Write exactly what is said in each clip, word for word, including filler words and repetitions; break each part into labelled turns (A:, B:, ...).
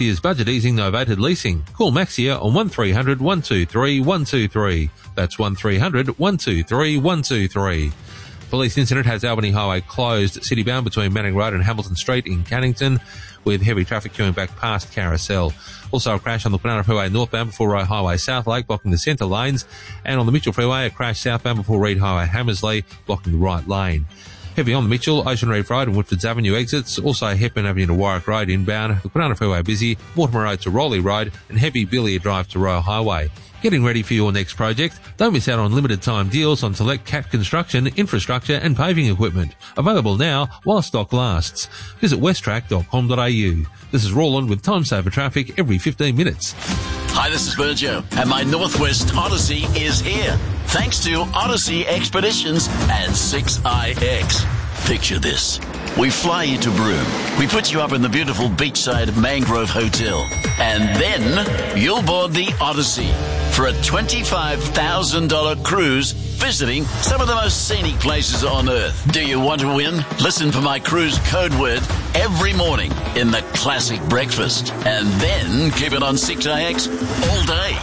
A: Is budget easing novated leasing. Call Maxia on one three hundred, one two three, one two three. That's one three hundred, one two three, one two three. Police incident has Albany Highway closed citybound between Manning Road and Hamilton Street in Cannington, with heavy traffic queuing back past Carousel. Also a crash on the Banana Freeway northbound before Roe Highway South Lake, blocking the centre lanes, and on the Mitchell Freeway a crash southbound before Reed Highway Hammersley, blocking the right lane. Heavy on the Mitchell, Ocean Reef Road and Woodfords Avenue exits, also Hepburn Avenue to Warwick Road inbound, the Banana Freeway busy, Mortimer Road to Rowley Road, and heavy Billiard Drive to Roe Highway. Getting ready for your next project? Don't miss out on limited time deals on select Cat construction, infrastructure and paving equipment. Available now while stock lasts. Visit westtrack dot com dot a u. This is Roland with Time Saver Traffic every fifteen minutes.
B: Hi, this is Virgil, and my Northwest Odyssey is here. Thanks to Odyssey Expeditions and six I X. Picture this. We fly you to Broome. We put you up in the beautiful beachside Mangrove Hotel. And then you'll board the Odyssey for a twenty-five thousand dollars cruise visiting some of the most scenic places on Earth. Do you want to win? Listen for my cruise code word every morning in the classic breakfast. And then keep it on six I X all day.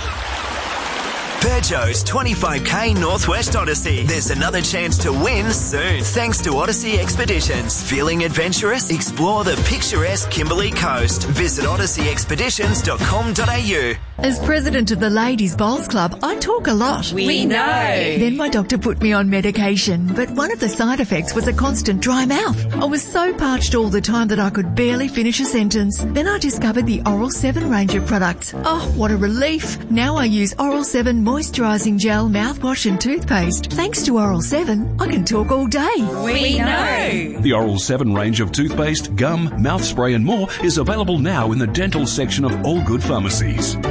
C: Peugeot's twenty-five K Northwest Odyssey. There's another chance to win soon, thanks to Odyssey Expeditions. Feeling adventurous? Explore the picturesque Kimberley Coast. Visit odyssey expeditions dot com dot a u.
D: As president of the Ladies Bowls Club, I talk a lot.
E: We know.
D: Then my doctor put me on medication, but one of the side effects was a constant dry mouth. I was so parched all the time that I could barely finish a sentence. Then I discovered the Oral seven range of products. Oh, what a relief. Now I use Oral seven moisturising gel, mouthwash and toothpaste. Thanks to Oral seven, I can talk all day.
E: We know.
F: The Oral seven range of toothpaste, gum, mouth spray and more is available now in the dental section of all good pharmacies.